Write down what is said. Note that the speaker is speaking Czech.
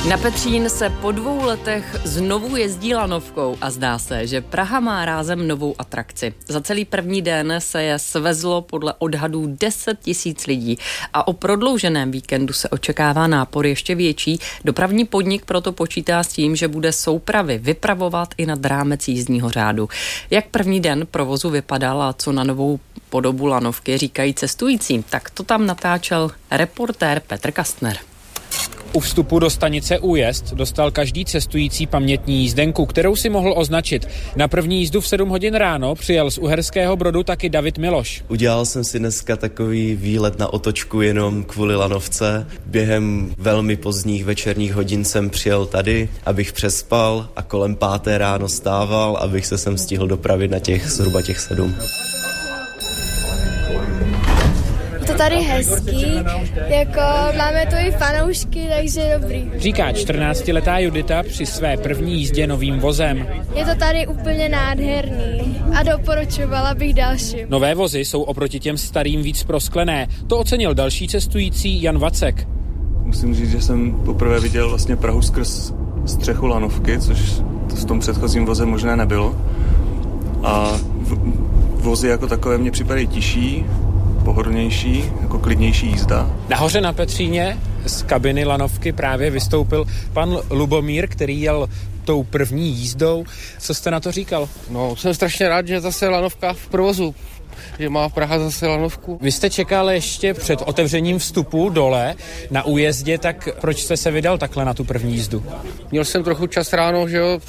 Na Petřín se po 2 letech znovu jezdí lanovkou a zdá se, že Praha má rázem novou atrakci. Za celý první den se je svezlo podle odhadů 10 000 lidí a o prodlouženém víkendu se očekává nápor ještě větší. Dopravní podnik proto počítá s tím, že bude soupravy vypravovat i nad rámec jízdního řádu. Jak první den provozu vypadal a co na novou podobu lanovky říkají cestující, tak to tam natáčel reportér Petr Kastner. U vstupu do stanice Újezd dostal každý cestující pamětní jízdenku, kterou si mohl označit. Na první jízdu v 7 hodin ráno přijel z Uherského Brodu taky David Miloš. Udělal jsem si dneska takový výlet na otočku jenom kvůli lanovce. Během velmi pozdních večerních hodin jsem přijel tady, abych přespal a kolem 5. ráno stával, abych se sem stihl dopravit na zhruba těch 7. To tady hezký, jako máme tu i fanoušky, takže dobrý. Říká 14letá Judita při své první jízdě novým vozem. Je to tady úplně nádherný a doporučovala bych dalším. Nové vozy jsou oproti těm starým víc prosklené. To ocenil další cestující Jan Vacek. Musím říct, že jsem poprvé viděl vlastně Prahu skrz střechu lanovky, což v tom předchozím voze možné nebylo. A vozy jako takové mě připadají tižší, pohodlnější, jako klidnější jízda. Nahoře na Petříně z kabiny lanovky právě vystoupil pan Lubomír, který jel tou první jízdou. Co jste na to říkal? No, jsem strašně rád, že zase lanovka v provozu, že má Praha zase lanovku. Vy jste čekal ještě před otevřením vstupu dole na Újezdě, tak proč jste se vydal takhle na tu první jízdu? Měl jsem trochu čas ráno, že jo,